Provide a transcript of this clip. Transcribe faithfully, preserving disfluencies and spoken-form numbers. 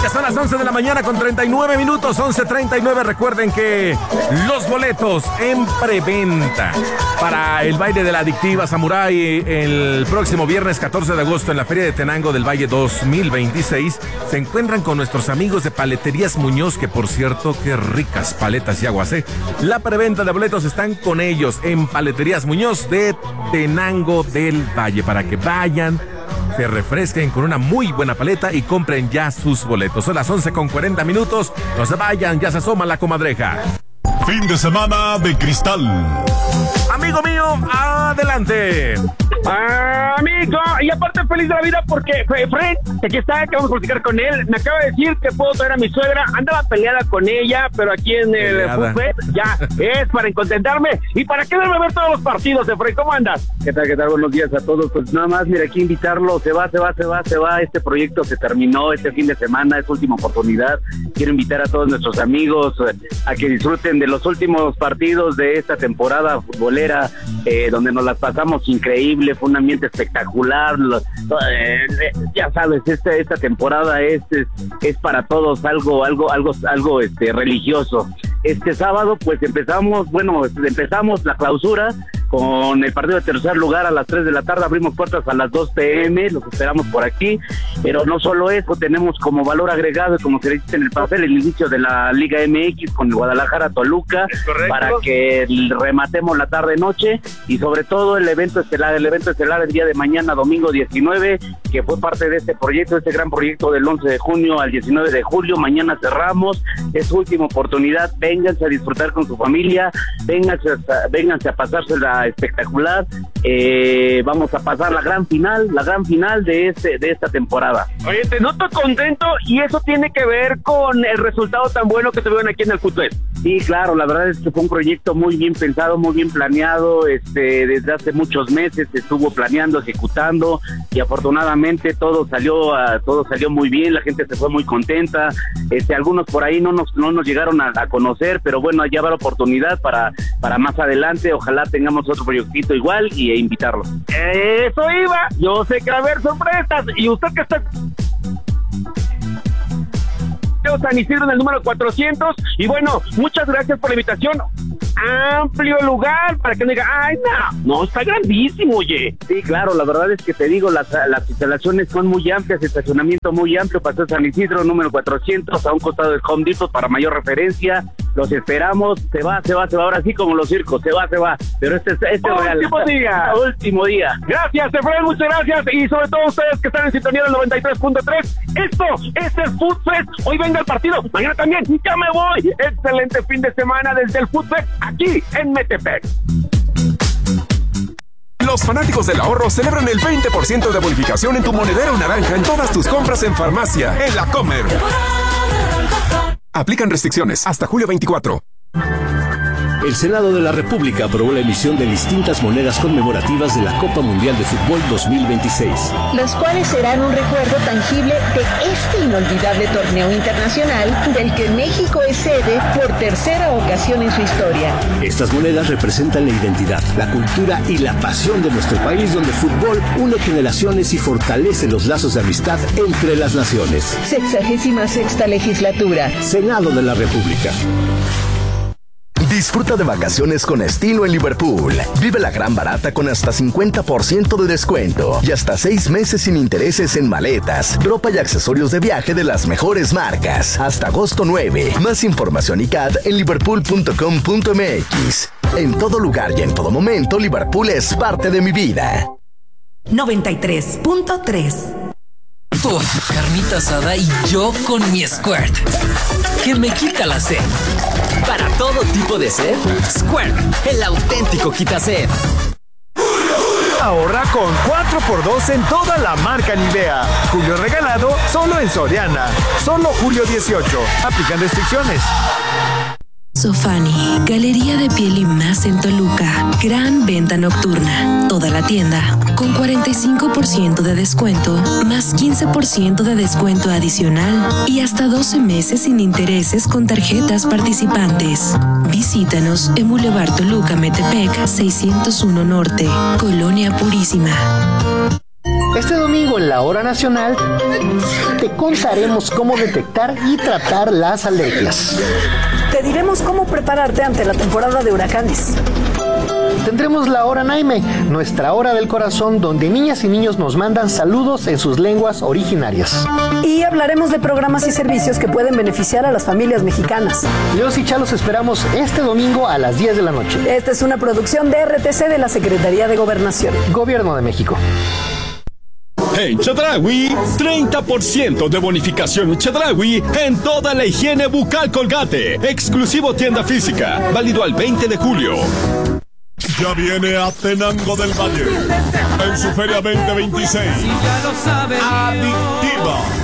Ya son las once de la mañana con treinta y nueve minutos, once treinta y nueve. Recuerden que los boletos en preventa para el baile de la adictiva Samurai el próximo viernes catorce de agosto en la Feria de Tenango del Valle dos mil veintiséis se encuentran con nuestros amigos de Paleterías Muñoz, que por cierto, qué ricas paletas y aguas, ¿eh? La preventa de boletos están con ellos en Paleterías Muñoz de Tenango del Valle, para que vayan, se refresquen con una muy buena paleta y compren ya sus boletos. Son las once con cuarenta minutos. No se vayan, ya se asoma la comadreja. Fin de semana de cristal. Amigo mío, adelante. Ah, amigo, y aparte feliz de la vida porque Fred, aquí está, que vamos a platicar con él. Me acaba de decir que puedo traer a mi suegra. Andaba peleada con ella, pero aquí en el Fútbol ya es para contentarme y para quedarme a ver todos los partidos de Fred. ¿Cómo andas? ¿Qué tal, qué tal? Buenos días a todos. Pues nada más, mira, aquí invitarlo. Se va, se va, se va, se va. Este proyecto se terminó este fin de semana, es última oportunidad. Quiero invitar a todos nuestros amigos a que disfruten de los últimos partidos de esta temporada futbolera, eh, donde nos las pasamos increíble. Fue un ambiente espectacular. Lo, eh, ya sabes, esta esta temporada es, es es para todos algo algo algo algo este religioso. Este sábado pues empezamos, bueno, empezamos la clausura con el partido de tercer lugar a las tres de la tarde, abrimos puertas a las dos pm, los esperamos por aquí, pero no solo eso, tenemos como valor agregado, como se dice en el papel, el inicio de la Liga M X con el Guadalajara Toluca, para que rematemos la tarde-noche, y sobre todo el evento estelar, el evento estelar el día de mañana, domingo diecinueve, que fue parte de este proyecto, este gran proyecto del once de junio al diecinueve de julio, mañana cerramos, es su última oportunidad, vénganse a disfrutar con su familia, vénganse a, vénganse a pasársela espectacular, eh, vamos a pasar la gran final, la gran final de este de esta temporada. Oye, te noto contento y eso tiene que ver con el resultado tan bueno que tuvieron aquí en el fútbol. Sí, claro, la verdad es que fue un proyecto muy bien pensado, muy bien planeado, este, desde hace muchos meses se estuvo planeando, ejecutando, y afortunadamente todo salió, uh, todo salió muy bien, la gente se fue muy contenta, este, algunos por ahí no nos, no nos llegaron a, a conocer, pero bueno, ya va la oportunidad para, para más adelante, ojalá tengamos otro proyectito igual y e invitarlo. Eso iba, yo sé que va a haber sorpresas, y usted que está San Isidro en el número cuatrocientos, y bueno, muchas gracias por la invitación. Amplio lugar para que no diga, ay, no, no, está grandísimo, oye. Sí, claro, la verdad es que te digo, las, las instalaciones son muy amplias, estacionamiento muy amplio, Paseo San Isidro, número cuatrocientos, a un costado del Home Depot para mayor referencia. Los esperamos, se va, se va, se va, ahora sí como los circos, se va, se va, pero este, este es real. Último día. Último día. Gracias, Efraín, muchas gracias, y sobre todo ustedes que están en sintonía del noventa y tres punto tres. Esto es el Food Fest, hoy venga el partido, mañana también, ya me voy. Excelente fin de semana desde el Food Fest, aquí en Metepec. Los fanáticos del ahorro celebran el veinte por ciento de bonificación en tu monedero naranja en todas tus compras en farmacia, en La Comer. Aplican restricciones hasta julio veinticuatro. El Senado de la República aprobó la emisión de distintas monedas conmemorativas de la Copa Mundial de Fútbol dos mil veintiséis. Los cuales serán un recuerdo tangible de este inolvidable torneo internacional del que México es sede por tercera ocasión en su historia. Estas monedas representan la identidad, la cultura y la pasión de nuestro país, donde el fútbol une generaciones y fortalece los lazos de amistad entre las naciones. Sexagésima sexta legislatura. Senado de la República. Disfruta de vacaciones con estilo en Liverpool. Vive la gran barata con hasta cincuenta por ciento de descuento y hasta seis meses sin intereses en maletas, ropa y accesorios de viaje de las mejores marcas. Hasta agosto nueve. Más información y C A D en liverpool punto com punto m x. En todo lugar y en todo momento, Liverpool es parte de mi vida. noventa y tres punto tres. Uf, carnita asada y yo con mi Squirt, que me quita la sed. Para todo tipo de sed, Squirt, el auténtico quita sed. Ahorra con cuatro por dos en toda la marca Nivea. Julio regalado solo en Soriana. Solo julio dieciocho. Aplican restricciones. Sofani, galería de piel y más en Toluca. Gran venta nocturna. Toda la tienda con cuarenta y cinco por ciento de descuento, más quince por ciento de descuento adicional y hasta doce meses sin intereses con tarjetas participantes. Visítanos en Boulevard Toluca, Metepec, seiscientos uno Norte, Colonia Purísima. Este domingo en la Hora Nacional te contaremos cómo detectar y tratar las alergias. Te diremos cómo prepararte ante la temporada de huracanes. Tendremos la Hora Naime, nuestra hora del corazón, donde niñas y niños nos mandan saludos en sus lenguas originarias. Y hablaremos de programas y servicios que pueden beneficiar a las familias mexicanas. Leos y Chalos esperamos este domingo a las diez de la noche. Esta es una producción de R T C de la Secretaría de Gobernación. Gobierno de México. En Chedraui, treinta por ciento de bonificación en Chedraui en toda la higiene bucal Colgate. Exclusivo tienda física, válido al veinte de julio. Ya viene a Tenango del Valle en su Feria veinte veintiséis. Adictiva.